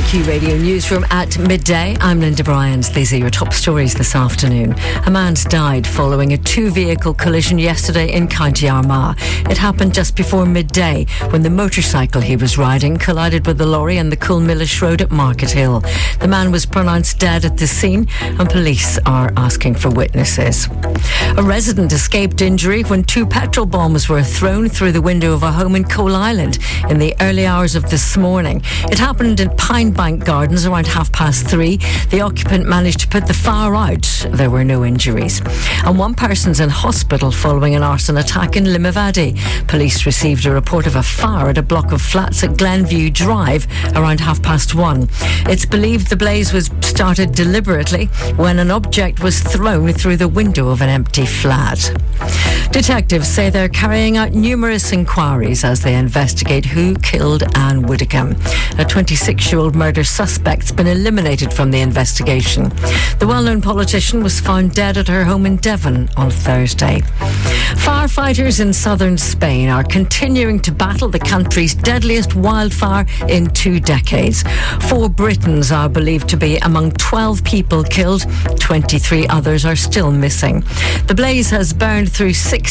Q Radio Newsroom at midday. I'm Linda Bryant. These are your top stories this afternoon. A man's died following a two-vehicle collision yesterday in County Armagh. It happened just before midday when the motorcycle he was riding collided with the lorry on the Coolmillish Road at Market Hill. The man was pronounced dead at the scene and police are asking for witnesses. A resident escaped injury when two petrol bombs were thrown through the window of a home in Coal Island in the early hours of this morning. It happened in Pine Bank Gardens around 3:30. The occupant managed to put the fire out. There were no injuries. And one person's in hospital following an arson attack in Limavady. Police received a report of a fire at a block of flats at Glenview Drive around 1:30. It's believed the blaze was started deliberately when an object was thrown through the window of an empty flat. Detectives say they're carrying out numerous inquiries as they investigate who killed Anne Widdecombe. A 26-year-old murder suspect's been eliminated from the investigation. The well-known politician was found dead at her home in Devon on Thursday. Firefighters in southern Spain are continuing to battle the country's deadliest wildfire in 2 decades. 4 Britons are believed to be among 12 people killed. 23 others are still missing. The blaze has burned through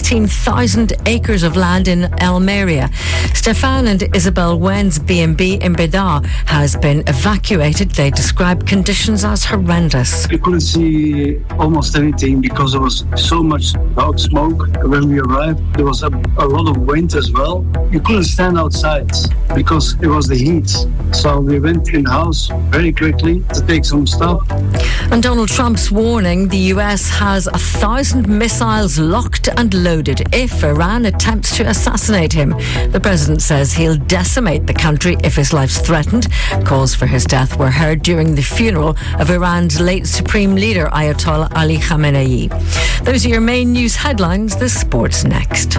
16,000 acres of land in Almeria. Stefan and Isabel Wen's B&B in Bedar has been evacuated. They describe conditions as horrendous. You couldn't see almost anything because there was so much dark smoke when we arrived. There was a lot of wind as well. You couldn't stand outside because it was the heat. So we went in-house very quickly to take some stuff. And Donald Trump's warning the US has 1,000 missiles locked and loaded if Iran attempts to assassinate him. The president says he'll decimate the country if his life's threatened. Calls for his death were heard during the funeral of Iran's late supreme leader Ayatollah Ali Khamenei. Those are your main news headlines. The sport's next.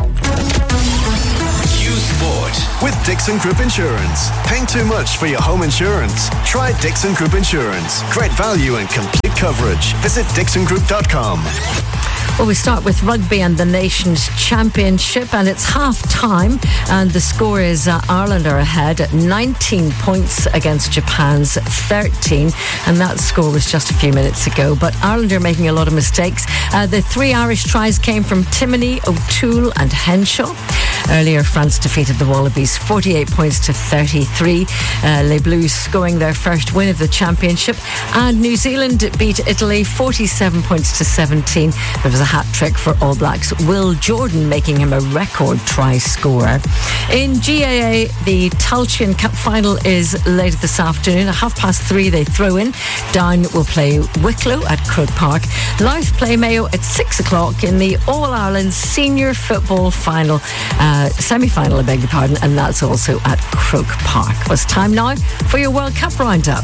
Sport with Dixon Group Insurance. Paying too much for your home insurance? Try Dixon Group Insurance. Great value and complete coverage. Visit dixongroup.com. Well, we start with rugby and the Nations Championship, and it's half-time, and the score is Ireland are ahead at 19 points against Japan's 13, and that score was just a few minutes ago. But Ireland are making a lot of mistakes. The 3 Irish tries came from Timoney, O'Toole and Henshaw. Earlier, France defeated the Wallabies 48 points to 33. Les Blues scoring their first win of the championship, and New Zealand beat Italy 47 points to 17. There was a hat-trick for All Blacks, Will Jordan making him a record try scorer. In GAA, the Tailteann Cup final is later this afternoon. At 3:30 they throw in. Down will play Wicklow at Croke Park. Louth play Mayo at 6 o'clock in the All-Ireland Senior Football Final, semi-final, I beg your pardon, and that's also at Croke Park. It's time now for your World Cup roundup.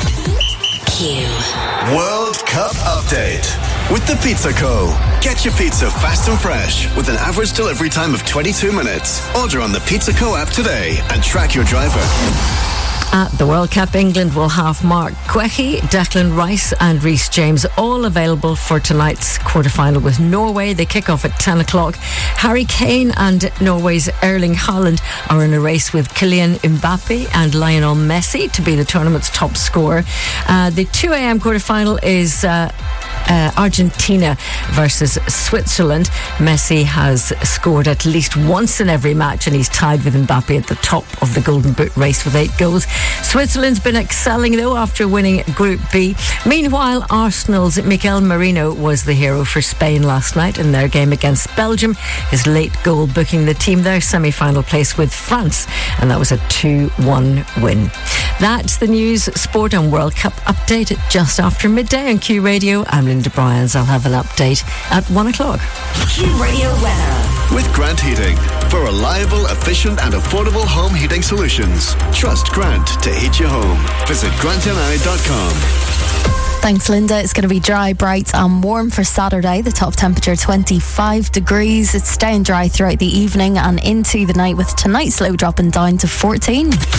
Q World Cup update with the Pizza Co. Get your pizza fast and fresh with an average delivery time of 22 minutes. Order on the Pizza Co app today and track your driver. At the World Cup, England will have Mark Guehi, Declan Rice and Reece James all available for tonight's quarter-final with Norway. They kick off at 10 o'clock. Harry Kane and Norway's Erling Haaland are in a race with Kylian Mbappe and Lionel Messi to be the tournament's top scorer. The 2 a.m. quarter-final is Argentina versus Switzerland. Messi has scored at least once in every match and he's tied with Mbappe at the top of the Golden Boot race with 8 goals. Switzerland's been excelling though after winning Group B. Meanwhile, Arsenal's Mikel Merino was the hero for Spain last night in their game against Belgium. His late goal booking the team their semi-final place with France, and that was a 2-1 win. That's the news, sport and World Cup update just after midday on Q Radio. I'm Linda Bryans. I'll have an update at 1 o'clock. Q Radio weather. With Grant Heating. For reliable, efficient and affordable home heating solutions. Trust Grant to heat your home. Visit grantni.com. Thanks, Linda. It's going to be dry, bright and warm for Saturday. The top temperature 25 degrees. It's staying dry throughout the evening and into the night, with tonight's low dropping down to 14.